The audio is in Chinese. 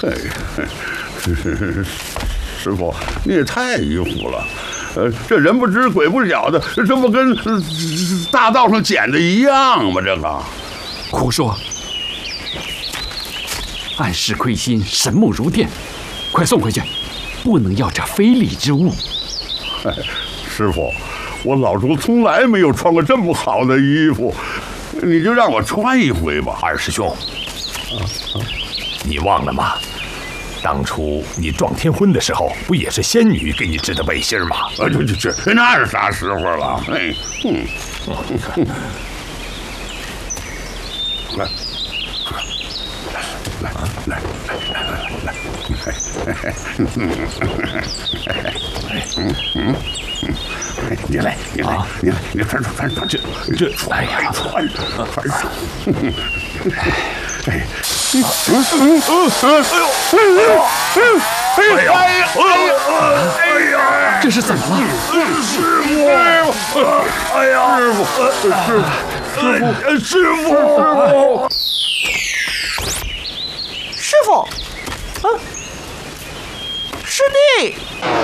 嘿，师傅，你也太迂腐了。这人不知鬼不觉的，这不跟大道上捡的一样吗？这个胡说！暗室亏心，神目如电，快送回去，不能要这非礼之物。 师傅，我老朱从来没有穿过这么好的衣服，你就让我穿一回吧。 二师兄，你忘了吗？当初你撞天婚的时候，不也是仙女给你织的背心吗？ 这那是啥时候了？哎，来，你穿，哎呀，穿上。 这是怎么了？ 师傅！哎呀， 师傅，师弟。